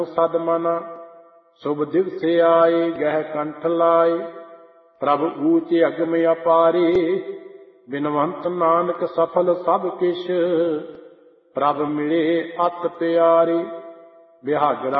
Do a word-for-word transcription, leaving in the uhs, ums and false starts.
ਸਦ ਮਨ ਸ਼ੁਭ ਦਿਵਸ ਆਏ ਗਹਿ ਕੰਠ ਲਾਏ। ਪ੍ਰਭ ਊਚ ਅਗਮ ਅਪਾਰੇ ਬਿਨਵੰਤ ਨਾਨਕ ਸਫਲ ਸਭ ਕਿਛ। ਪ੍ਰਭ ਮਿਲੇ ਅਤ ਪਿਆਰੇ ਬਿਹਾਗਰਾ